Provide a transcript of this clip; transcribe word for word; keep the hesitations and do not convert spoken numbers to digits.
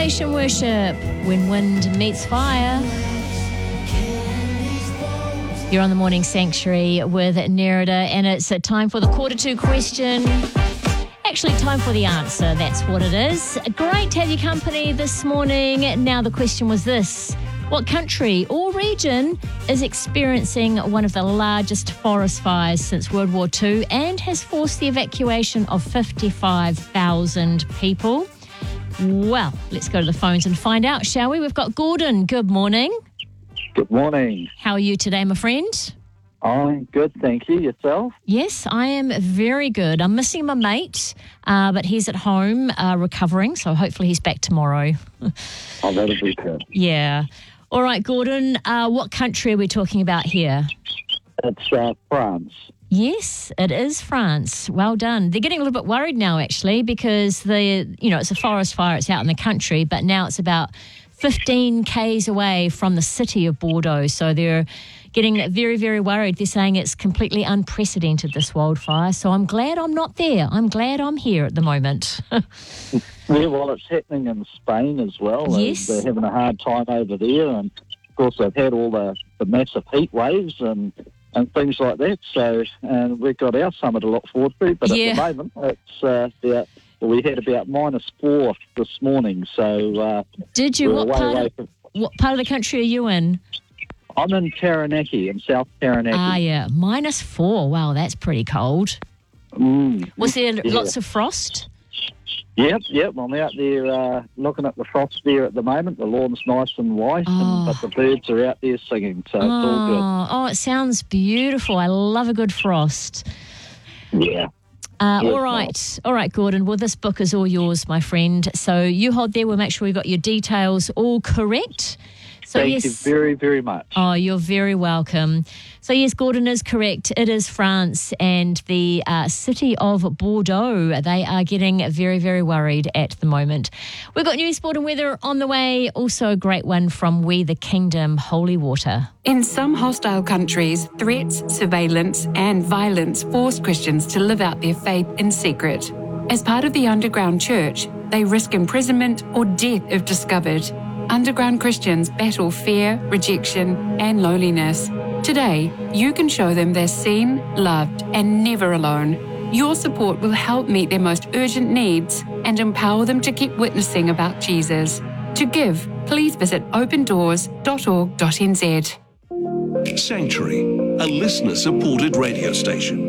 Revelation Worship, when wind meets fire. You're on the Morning Sanctuary with Nerida, and it's a time for the quarter two question. Actually, time for the answer, that's what it is. Great to have your company this morning. Now, the question was this: what country or region is experiencing one of the largest forest fires since World War Two and has forced the evacuation of fifty-five thousand people? Well, let's go to the phones and find out, shall we? We've got Gordon. Good morning. Good morning. How are you today, my friend? I'm good, thank you. Yourself? Yes, I am very good. I'm missing my mate, uh, but he's at home uh, recovering, so hopefully he's back tomorrow. Oh, that'll be good. Yeah. All right, Gordon, uh, what country are we talking about here? It's uh, France. Yes, it is France. Well done. They're getting a little bit worried now, actually, because the you know it's a forest fire. It's out in the country, but now it's about fifteen kays away from the city of Bordeaux. So they're getting very, very worried. They're saying it's completely unprecedented, this wildfire. So I'm glad I'm not there. I'm glad I'm here at the moment. Yeah, well, it's happening in Spain as well. Yes. They're having a hard time over there, and of course they've had all the, the massive heat waves and. and things like that. So, and we've got our summer to look forward to, but Yeah. at the moment, it's uh, about, well, we had about minus four this morning. So, uh, Did you? we're What way part, away of, from, what part of the country are you in? I'm in Taranaki, in South Taranaki. Ah, yeah. Minus four. Wow, that's pretty cold. Mm. Was there Yeah. lots of frost? Yep, yep. I'm out there uh, looking at the frost there at the moment. The lawn's nice and white, Oh. and, but the birds are out there singing, so it's all good. Oh, oh, it sounds beautiful. I love a good frost. Yeah. Uh, Yes, all right, all right, Gordon. Well, this book is all yours, my friend. So you hold there. We'll make sure we've got your details all correct. So Thank yes, you very, very much. Oh, you're very welcome. So yes, Gordon is correct. It is France and the uh, city of Bordeaux. They are getting very, very worried at the moment. We've got news, sport and weather on the way. Also a great one from We the Kingdom, Holy Water. In some hostile countries, threats, surveillance and violence force Christians to live out their faith in secret. As part of the underground church, they risk imprisonment or death if discovered. Underground Christians battle fear, rejection and loneliness. Today, you can show them they're seen, loved and never alone. Your support will help meet their most urgent needs and empower them to keep witnessing about Jesus. To give, please visit open doors dot org dot n z. Sanctuary, a listener-supported radio station.